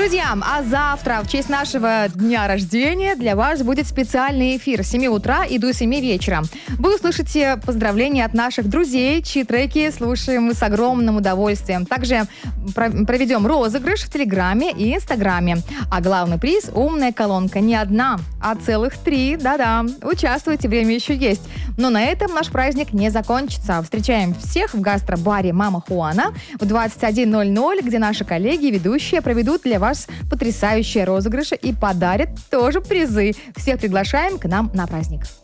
Друзья, а завтра в честь нашего дня рождения для вас будет специальный эфир с 7 утра и до 7 вечера. Вы услышите поздравления от наших друзей, чьи треки слушаем мы с огромным удовольствием. Также проведем розыгрыш в Телеграме и Инстаграме. А главный приз – умная колонка. Не одна, а целых 3. Да-да, участвуйте, время еще есть. Но на этом наш праздник не закончится. Встречаем всех в гастробаре «Мама Хуана» в 21:00, где наши коллеги и ведущие проведут для вас потрясающие розыгрыши и подарят тоже призы. Всех приглашаем к нам на праздник.